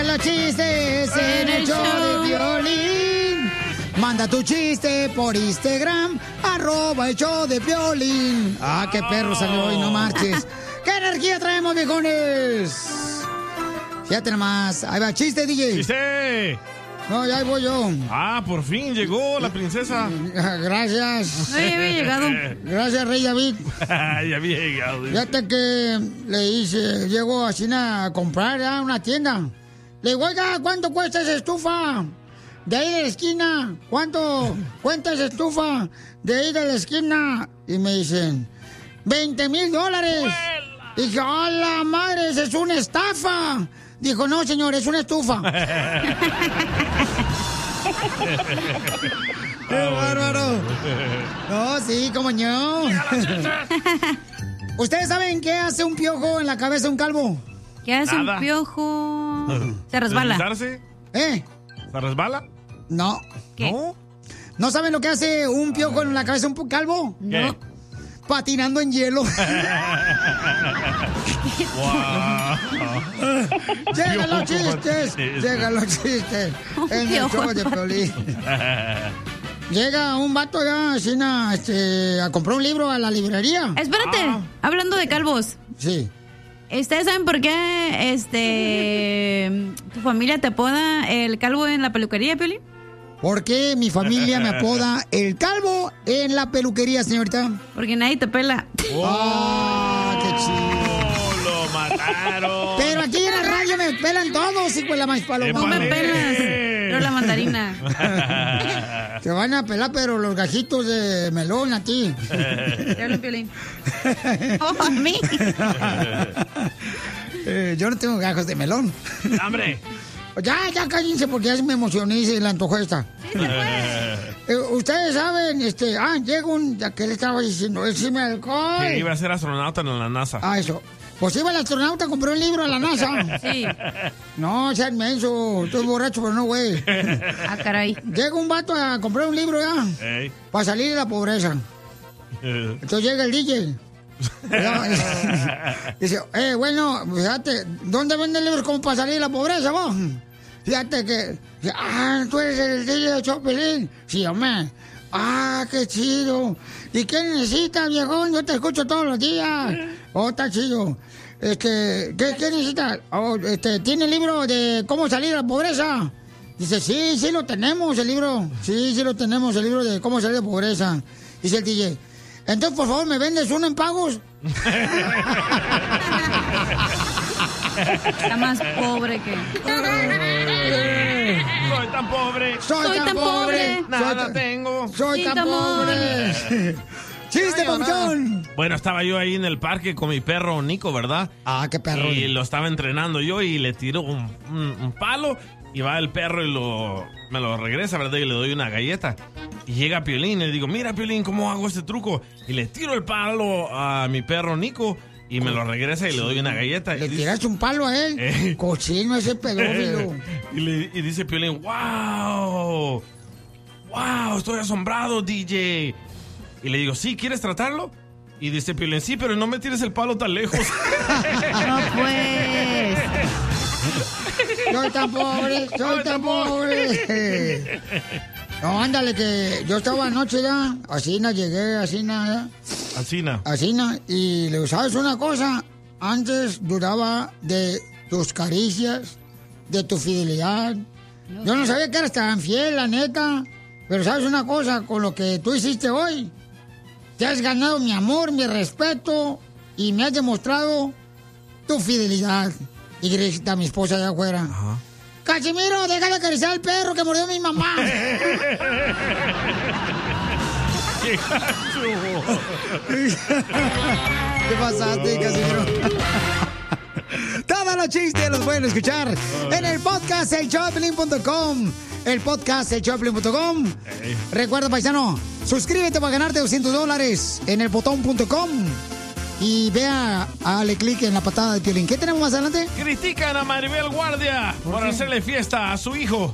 Llegan los chistes en el show de Piolín. Manda tu chiste por Instagram, @el show de Piolín. Ah, qué perro salió hoy, no marches. ¿Qué energía traemos, viejones? Fíjate nomás. Ahí va, chiste, DJ. ¡Chiste! No, ya voy yo. Ah, por fin llegó la princesa. Gracias. No, ya había llegado. Gracias, Rey David. Ya había llegado. Fíjate que le hice, llegó así a comprar a una tienda. Le digo, oiga, ¿cuánto cuesta esa estufa? De ahí de la esquina. ¿Cuánto cuesta esa estufa? De ahí de la esquina. Y me dicen, $20,000. Dije, ¡a la madre! ¡Esa es una estafa! Dijo, no, señor, es una estufa. ¡Qué bárbaro! No, sí, como no. ¿Ustedes saben qué hace un piojo en la cabeza de un calvo? ¿Qué hace un piojo? Se resbala. ¿Deslizarse? ¿Eh? ¿Se resbala? No. ¿Qué? ¿No saben lo que hace un piojo en la cabeza de un calvo? ¿Qué? No. Patinando en hielo. Llegan los chistes. Llegan los chistes. En el show de Piolín. Llega un vato ya a comprar un libro a la librería. Espérate, hablando de calvos. Sí. ¿Ustedes saben por qué tu familia te apoda el calvo en la peluquería, Piolín? ¿Por qué mi familia me apoda el calvo en la peluquería, señorita? Porque nadie te pela. ¡Ah, qué chido! ¡Lo mataron! Pero aquí en la radio me pelan todos, hijo de la más paloma. No me pelas, pero la mandarina. Te van a pelar, pero los gajitos de melón a ti. Te hablo, Piolín. ¡Oh, a mí! Yo no tengo gajos de melón. ¡Hombre! Ya cállense porque ya se me emocioné y se le antojó esta. Ustedes saben, llega un... ¿Qué le estaba diciendo? Decime alcohol. Que iba a ser astronauta en la NASA. Ah, eso. Pues iba el astronauta a comprar un libro a la NASA. Sí. No, sea inmenso. Estoy borracho, pero no, güey. Ah, caray. Llega un vato a comprar un libro ya. Para salir de la pobreza. Entonces llega el DJ. Dice, bueno, fíjate, ¿dónde venden libros como para salir de la pobreza, vos? Fíjate que, tú eres el DJ de Chopelín. Sí, hombre. Ah, qué chido. ¿Y qué necesitas, viejón? Yo te escucho todos los días. Oh, está chido. ¿Qué necesitas? Oh, ¿tiene el libro de cómo salir de la pobreza? Dice, sí lo tenemos, el libro. Sí lo tenemos, el libro de cómo salir de la pobreza. Dice el DJ, entonces, por favor, ¿me vendes uno en pagos? Está más pobre que... Soy tan pobre. Soy tan pobre. Nada tengo. Soy tan pobre. ¡Chiste, papuchón! Bueno, estaba yo ahí en el parque con mi perro Nico, ¿verdad? Ah, qué perro. Y lo estaba entrenando yo y le tiro un palo y va el perro y me lo regresa, ¿verdad? Y le doy una galleta. Y llega Piolín y le digo, mira, Piolín, ¿cómo hago este truco? Y le tiro el palo a mi perro Nico y me lo regresa y le doy una galleta. ¿Le tiraste un palo a él? Cochino ese pedófilo. Y dice Piolín, ¡wow! ¡Wow! Estoy asombrado, DJ. Y le digo, ¿sí? ¿Quieres tratarlo? Y dice Piolín, sí, pero no me tires el palo tan lejos. No, pues. Soy tan pobre. No, ándale, que yo estaba anoche ya, llegué, y le ¿sabes una cosa? Antes dudaba de tus caricias, de tu fidelidad. Yo no sabía que eras tan fiel, la neta. Pero ¿sabes una cosa? Con lo que tú hiciste hoy, te has ganado mi amor, mi respeto, y me has demostrado tu fidelidad. Y grita a mi esposa allá afuera. Ajá. Casimiro, déjale acariciar al perro que mordió a mi mamá. ¿Qué pasaste, Casimiro? Todos los chistes los pueden escuchar en el podcast elchoplin.com. El podcast elchoplin.com. Recuerda, paisano, suscríbete para ganarte $200 en elbotón.com. Y vea, dale clic en la patada de Piolín. ¿Qué tenemos más adelante? Critican a Maribel Guardia por hacerle fiesta a su hijo.